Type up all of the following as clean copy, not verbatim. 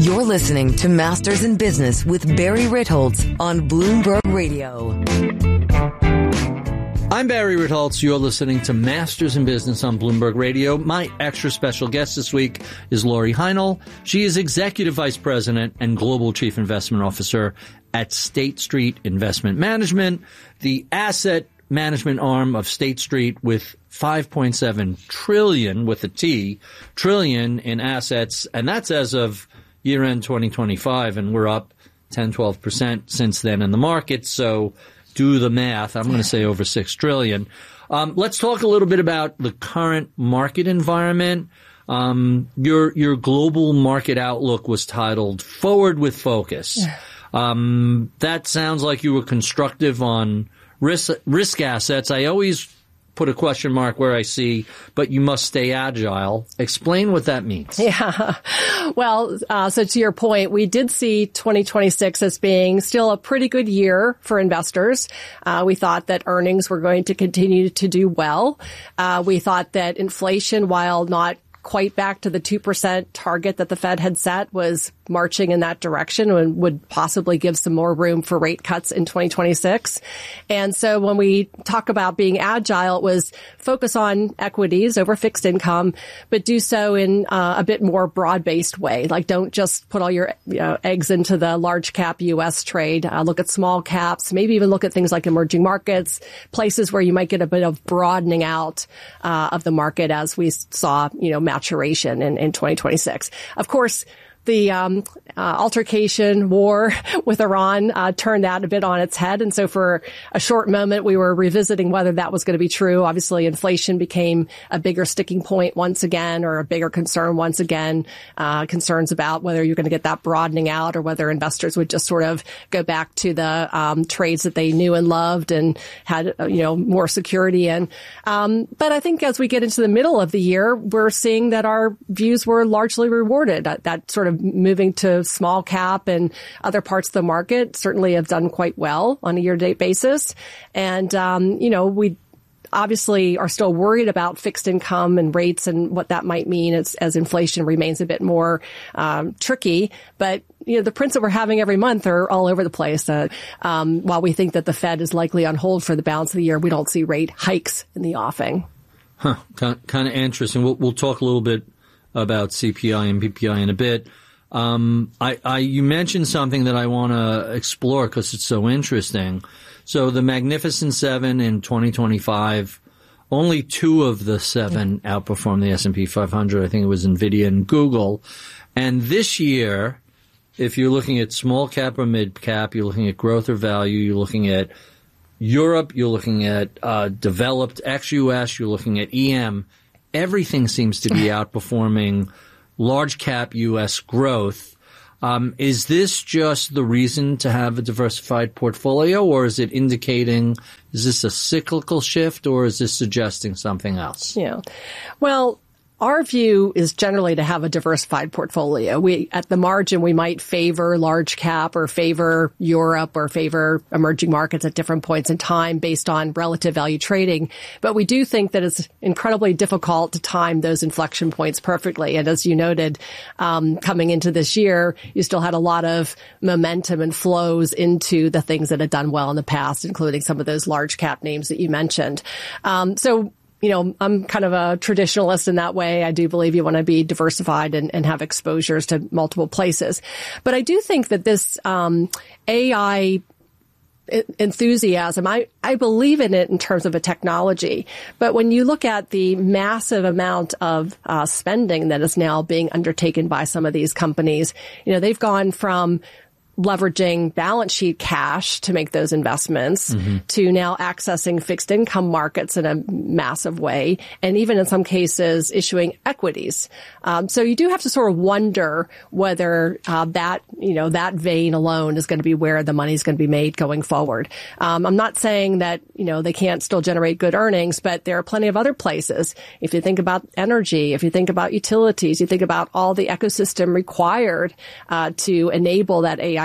You're listening to Masters in Business with Barry Ritholtz on Bloomberg Radio. I'm Barry Ritholtz. You're listening to Masters in Business on Bloomberg Radio. My extra special guest this week is Laurie Heinel. She is Executive Vice President and Global Chief Investment Officer at State Street Investment Management, the asset management arm of State Street with $5.7 trillion with a T, trillion in assets. And that's as of year-end 2025. And we're up 10, 12% since then in the market. So do the math. I'm going to say over $6 trillion. Let's talk a little bit about the current market environment. Your global market outlook was titled Forward with Focus. That sounds like you were constructive on risk assets. I always put a question mark where I see, but you must stay agile. Explain what that means. Yeah. Well, so to your point, we did see 2026 as being still a pretty good year for investors. We thought that earnings were going to continue to do well. We thought that inflation, while not quite back to the 2% target that the Fed had set, was marching in that direction and would possibly give some more room for rate cuts in 2026. And so when we talk about being agile, it was focus on equities over fixed income, but do so in a bit more broad-based way. Like, don't just put all your eggs into the large cap U.S. trade. Look at small caps, maybe even look at things like emerging markets, places where you might get a bit of broadening out of the market as we saw, maturation in 2026. Of course, the altercation war with Iran turned that a bit on its head. And so for a short moment, we were revisiting whether that was going to be true. Obviously, inflation became a bigger sticking point once again, or a bigger concern once again. Concerns about whether you're going to get that broadening out or whether investors would just sort of go back to the trades that they knew and loved and had, more security in. But I think as we get into the middle of the year, we're seeing that our views were largely rewarded. That sort of moving to small cap and other parts of the market certainly have done quite well on a year-to-date basis. And, we obviously are still worried about fixed income and rates and what that might mean as inflation remains a bit more tricky. But, the prints that we're having every month are all over the place. While we think that the Fed is likely on hold for the balance of the year, we don't see rate hikes in the offing. Kind of interesting. We'll talk a little bit about CPI and PPI in a bit. You mentioned something that I want to explore because it's so interesting. So the Magnificent Seven in 2025, only 2 of the 7 outperformed the S&P 500. I think it was NVIDIA and Google. And this year, if you're looking at small cap or mid cap, you're looking at growth or value, you're looking at Europe, you're looking at developed ex-US, you're looking at EM, everything seems to be outperforming large cap U.S. growth. Is this just the reason to have a diversified portfolio, or is it indicating, is this a cyclical shift, or is this suggesting something else? Yeah. Well, our view is generally to have a diversified portfolio. At the margin, we might favor large cap or favor Europe or favor emerging markets at different points in time based on relative value trading. But we do think that it's incredibly difficult to time those inflection points perfectly. And as you noted, coming into this year, you still had a lot of momentum and flows into the things that had done well in the past, including some of those large cap names that you mentioned. I'm kind of a traditionalist in that way. I do believe you want to be diversified and have exposures to multiple places. But I do think that this AI enthusiasm, I believe in it in terms of a technology. But when you look at the massive amount of spending that is now being undertaken by some of these companies, they've gone from leveraging balance sheet cash to make those investments to now accessing fixed income markets in a massive way, and even in some cases issuing equities. So you do have to sort of wonder whether that vein alone is going to be where the money is going to be made going forward. I'm not saying that they can't still generate good earnings, but there are plenty of other places. If you think about energy, if you think about utilities, you think about all the ecosystem required to enable that AI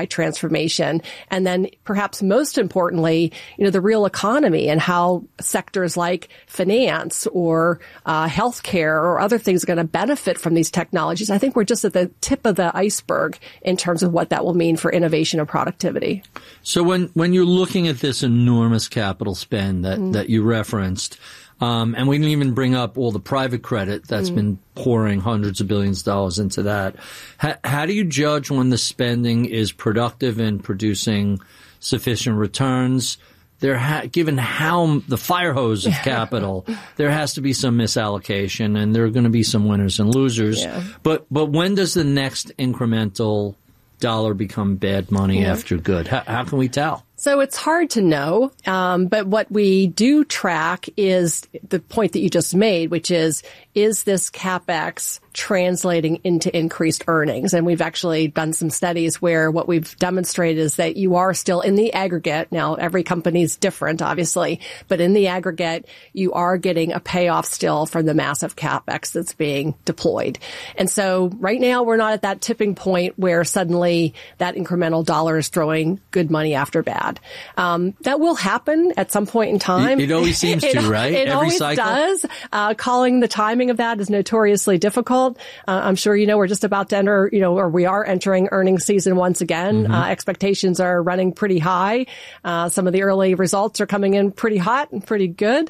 AI transformation. And then perhaps most importantly, the real economy and how sectors like finance or healthcare or other things are going to benefit from these technologies. I think we're just at the tip of the iceberg in terms of what that will mean for innovation and productivity. So when you're looking at this enormous capital spend that you referenced, and we didn't even bring up all the private credit that's been pouring hundreds of billions of dollars into that. How do you judge when the spending is productive and producing sufficient returns? Given how the fire hose of capital, there has to be some misallocation, and there are going to be some winners and losers. Yeah. But when does the next incremental dollar become bad money after good? How can we tell? So it's hard to know, but what we do track is the point that you just made, which is this CapEx translating into increased earnings? And we've actually done some studies where what we've demonstrated is that you are still in the aggregate. Now, every company is different, obviously, but in the aggregate, you are getting a payoff still from the massive CapEx that's being deployed. And so right now, we're not at that tipping point where suddenly that incremental dollar is throwing good money after bad. That will happen at some point in time. It always seems to, right? It always does. Calling the timing of that is notoriously difficult. I'm sure we're just about to enter, or we are entering earnings season once again. Expectations are running pretty high. Some of the early results are coming in pretty hot and pretty good.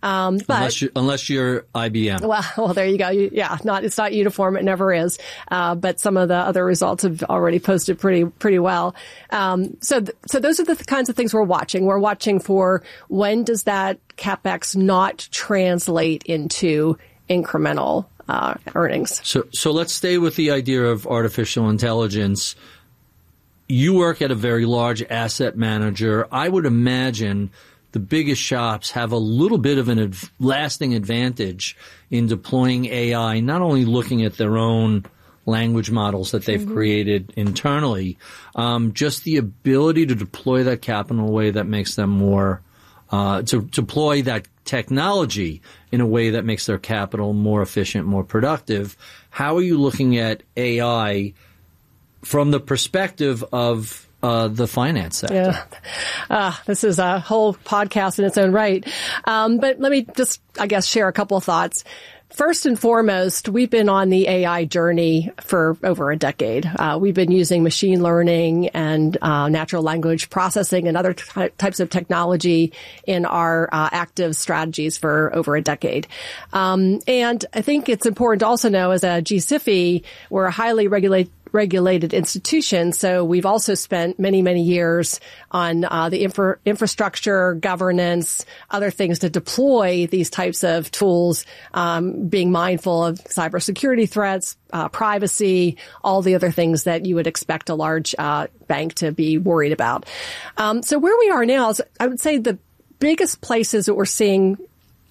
But unless you're IBM. Well, there you go. It's not uniform. It never is. But some of the other results have already posted pretty well. So those are the kinds of things we're watching. We're watching for when does that CapEx not translate into incremental earnings. So let's stay with the idea of artificial intelligence. You work at a very large asset manager. I would imagine the biggest shops have a little bit of an lasting advantage in deploying AI, not only looking at their own language models that they've created internally, just the ability to deploy that capital in a way that makes them more to deploy that technology in a way that makes their capital more efficient, more productive. How are you looking at AI from the perspective of the finance sector? This is a whole podcast in its own right. But let me just, share a couple of thoughts. First and foremost, we've been on the AI journey for over a decade. We've been using machine learning and natural language processing and other types of technology in our active strategies for over a decade. And I think it's important to also know, as a GSIFI, we're a highly regulated institution. So we've also spent many, many years on the infrastructure, governance, other things to deploy these types of tools, being mindful of cybersecurity threats, privacy, all the other things that you would expect a large bank to be worried about. So where we are now is, I would say, the biggest places that we're seeing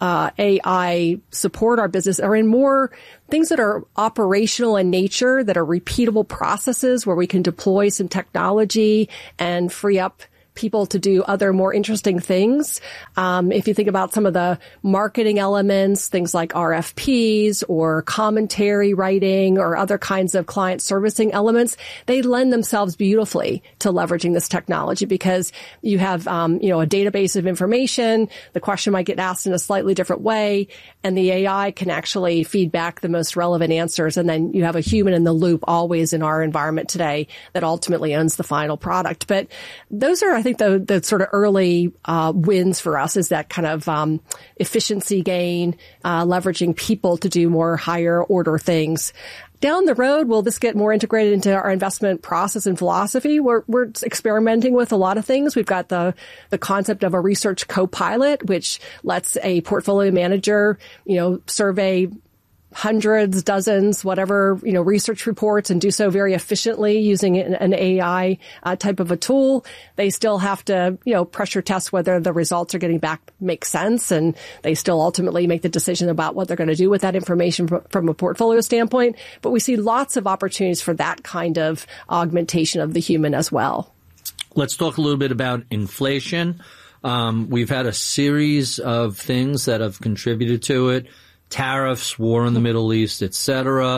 AI support our business are in more things that are operational in nature, that are repeatable processes where we can deploy some technology and free up people to do other more interesting things. If you think about some of the marketing elements, things like RFPs or commentary writing or other kinds of client servicing elements, they lend themselves beautifully to leveraging this technology because you have, a database of information. The question might get asked in a slightly different way, and the AI can actually feed back the most relevant answers. And then you have a human in the loop always in our environment today that ultimately owns the final product. But those are, I think, the sort of early wins for us is that kind of efficiency gain, leveraging people to do more higher order things. Down the road, will this get more integrated into our investment process and philosophy? We're experimenting with a lot of things. We've got the concept of a research co-pilot, which lets a portfolio manager, survey hundreds, dozens, whatever, research reports and do so very efficiently using an AI type of a tool. They still have to, pressure test whether the results are getting back make sense. And they still ultimately make the decision about what they're going to do with that information from a portfolio standpoint. But we see lots of opportunities for that kind of augmentation of the human as well. Let's talk a little bit about inflation. We've had a series of things that have contributed to it. Tariffs, war in the Middle East, et cetera.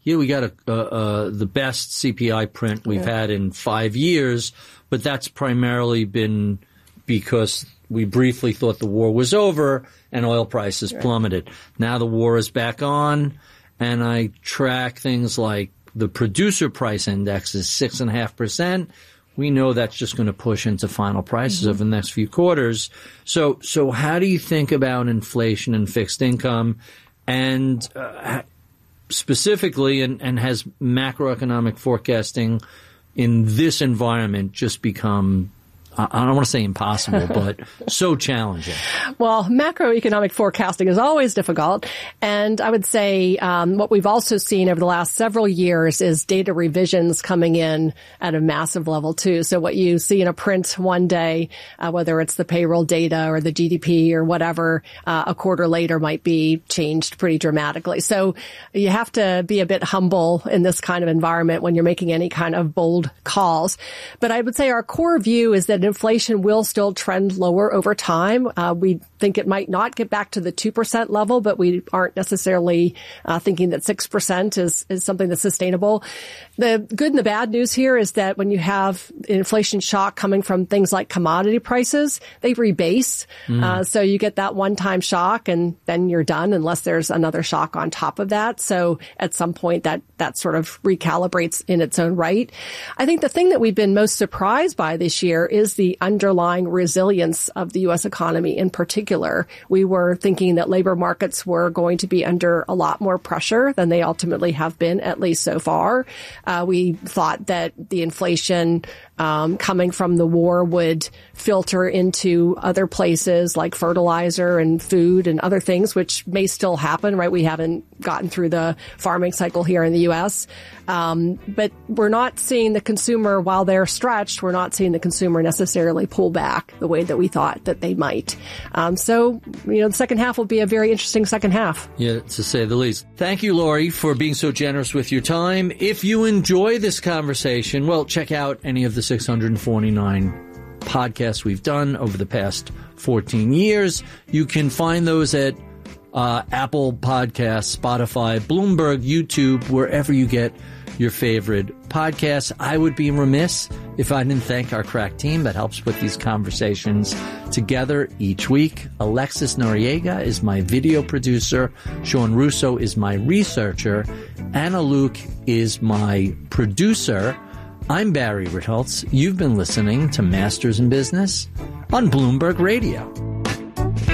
yeah, we got the best CPI print we've had in 5 years, but that's primarily been because we briefly thought the war was over and oil prices plummeted. Now the war is back on, and I track things like the producer price index is 6.5%. We know that's just going to push into final prices over the next few quarters. So how do you think about inflation and fixed income, and specifically, and has macroeconomic forecasting in this environment just become, I don't want to say impossible, but so challenging? Well, macroeconomic forecasting is always difficult. And I would say what we've also seen over the last several years is data revisions coming in at a massive level, too. So what you see in a print one day, whether it's the payroll data or the GDP or whatever, a quarter later might be changed pretty dramatically. So you have to be a bit humble in this kind of environment when you're making any kind of bold calls. But I would say our core view is that inflation will still trend lower over time. We think it might not get back to the 2% level, but we aren't necessarily thinking that 6% is something that's sustainable. The good and the bad news here is that when you have inflation shock coming from things like commodity prices, they rebase. So you get that one-time shock and then you're done unless there's another shock on top of that. So at some point that sort of recalibrates in its own right. I think the thing that we've been most surprised by this year is the underlying resilience of the U.S. economy in particular. We were thinking that labor markets were going to be under a lot more pressure than they ultimately have been, at least so far. We thought that the inflation coming from the war would filter into other places like fertilizer and food and other things, which may still happen, right? We haven't gotten through the farming cycle here in the U.S. But we're not seeing the consumer, while they're stretched, we're not seeing the consumer necessarily pull back the way that we thought that they might. So, the second half will be a very interesting second half. Yeah, to say the least. Thank you, Lori, for being so generous with your time. If you enjoy this conversation, well, check out any of the 649 podcasts we've done over the past 14 years. You can find those at Apple Podcasts, Spotify, Bloomberg, YouTube, wherever you get your favorite podcasts. I would be remiss if I didn't thank our crack team that helps put these conversations together each week. Alexis Noriega is my video producer. Sean Russo is my researcher. Anna Luke is my producer. I'm Barry Ritholtz. You've been listening to Masters in Business on Bloomberg Radio.